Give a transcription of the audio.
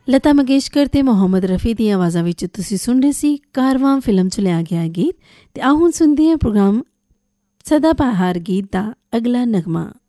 ਲਤਾ ਮੰਗੇਸ਼ਕਰ ਤੇ ਮੁਹੰਮਦ ਰਫੀ ਦੀਆਂ ਆਵਾਜ਼ਾਂ ਵਿੱਚ ਤੁਸੀਂ ਸੁਣ ਰਹੇ ਸੀ ਕਾਰਵਾਂ ਫਿਲਮ 'ਚ ਲਿਆ ਗਿਆ ਗੀਤ। ਤੇ ਆਓ ਹੁਣ ਸੁਣਦੇ ਹਾਂ ਪ੍ਰੋਗਰਾਮ ਸਦਾ ਬਹਾਰ ਗੀਤ ਦਾ ਅਗਲਾ ਨਗਮਾ।